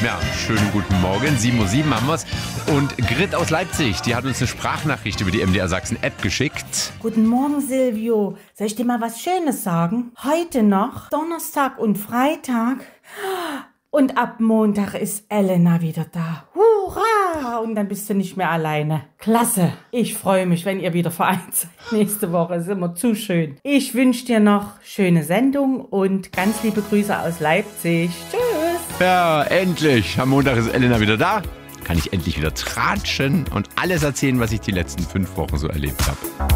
Ja, schönen guten Morgen. 7:07 Uhr haben wir's. Und Grit aus Leipzig, die hat uns eine Sprachnachricht über die MDR Sachsen App geschickt. Guten Morgen, Silvio. Soll ich dir mal was Schönes sagen? Heute noch, Donnerstag und Freitag. Und ab Montag ist Elena wieder da. Hurra! Und dann bist du nicht mehr alleine. Klasse. Ich freue mich, wenn ihr wieder vereint seid. Nächste Woche ist immer zu schön. Ich wünsche dir noch schöne Sendung und ganz liebe Grüße aus Leipzig. Tschüss. Ja, endlich. Am Montag ist Elena wieder da. Kann ich endlich wieder tratschen und alles erzählen, was ich die letzten 5 Wochen so erlebt habe.